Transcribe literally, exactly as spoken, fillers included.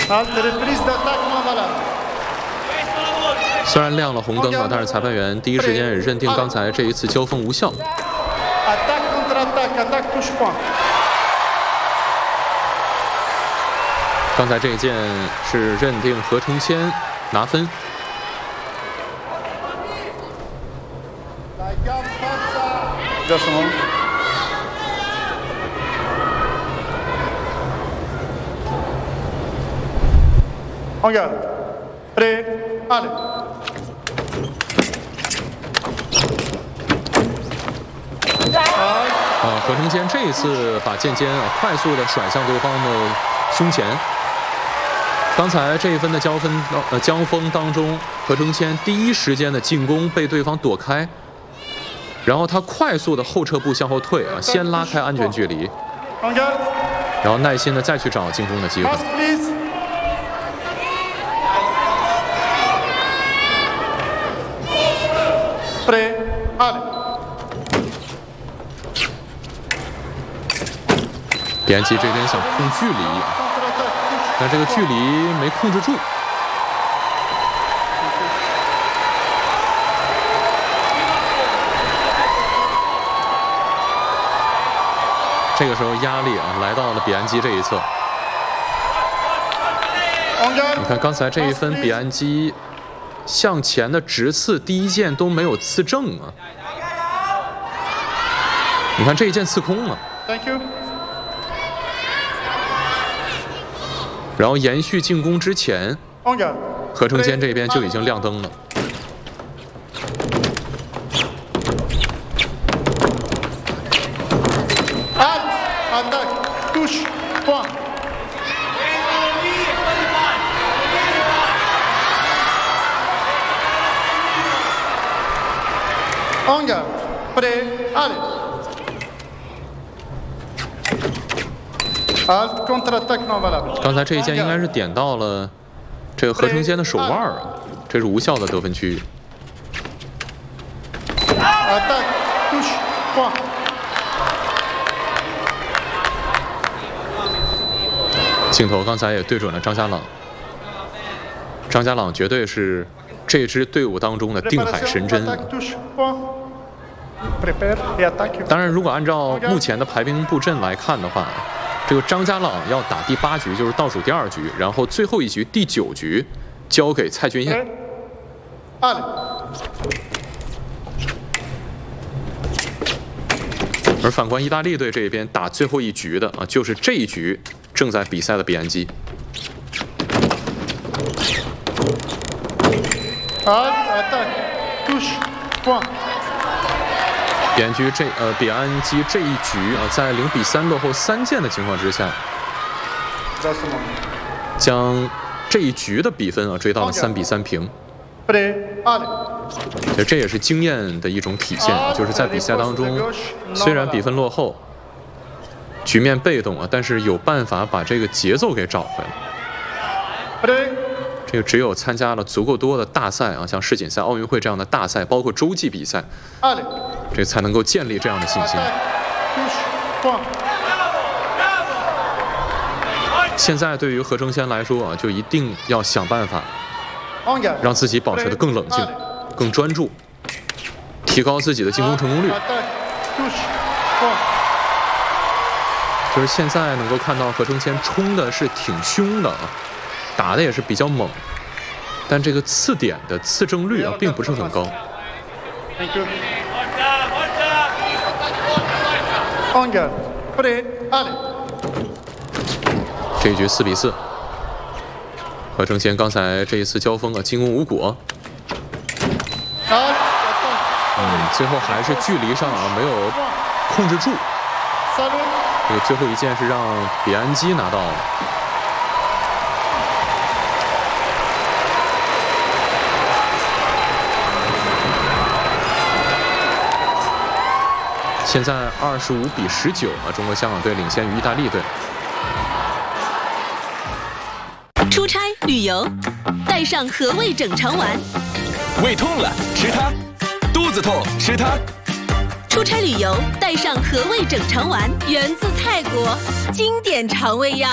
虽然亮了红灯啊，但是裁判员第一时间也认定刚才这一次交锋无效。刚才这一件是认定何承谦拿分。 Regarde. Prêt. Allez. 啊，何承谦这一次把剑尖啊快速的甩向对方的胸前。刚才这一分的交锋呃交锋当中，何承谦第一时间的进攻被对方躲开，然后他快速的后撤步向后退啊，先拉开安全距离，然后耐心的再去找进攻的机会。 比安基这边想控距离，但这个距离没控制住。这个时候压力啊来到了比安基这一侧。你看刚才这一分，比安基向前的直刺第一剑都没有刺正啊。你看这一剑刺空了。 Thank you. 然后延续进攻之前，何承谦这边就已经亮灯了。刚才这一剑应该是点到了这个何承谦的手腕啊，这是无效的得分区域。镜头刚才也对准了张家朗，张家朗绝对是这支队伍当中的定海神针啊。当然，如果按照目前的排兵布阵来看的话，这个张家朗要打第八局，就是倒数第二局，然后最后一局第九局交给蔡俊彦。而反观意大利队这边打最后一局的啊，就是这一局正在比赛的比安基。比安基这呃比安基这一局啊，在零比三落后三剑的情况之下，将这一局的比分啊追到了三比三平。其实这也是经验的一种体现啊，就是在比赛当中，虽然比分落后，局面被动啊，但是有办法把这个节奏给找回来。这个只有参加了足够多的大赛啊，像世锦赛、奥运会这样的大赛，包括洲际比赛，这才能够建立这样的信心。现在对于何承谦来说啊，就一定要想办法让自己保持得更冷静、更专注，提高自己的进攻成功率。就是现在能够看到何承谦冲的是挺凶的啊。打的也是比较猛，但这个刺点的刺正率啊并不是很高。这一局四比四，何承谦刚才这一次交锋啊进攻无果，嗯，最后还是距离上啊没有控制住。这个最后一剑是让比安基拿到了。现在二十五比十九啊，中国香港队领先于意大利队。 出差旅游，带上和味整肠丸。 胃痛了吃它，肚子痛吃它。 出差旅游，带上和味整肠丸，源自泰国，经典肠胃药。